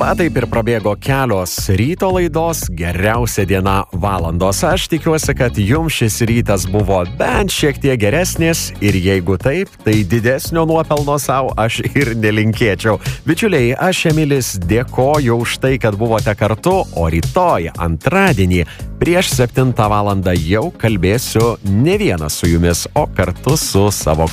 Va taip ir prabėgo kelios ryto laidos geriausia diena valandos. Aš tikiuosi, kad jums šis rytas buvo bent šiek tiek geresnis ir jeigu taip, tai didesnio nuopelno savo aš ir nelinkėčiau. Bičiuliai, aš Emilis dėkoju už tai, kad buvote kartu, o rytoj antradienį prieš 7 valandą jau kalbėsiu ne vienas su jumis, o kartu su savo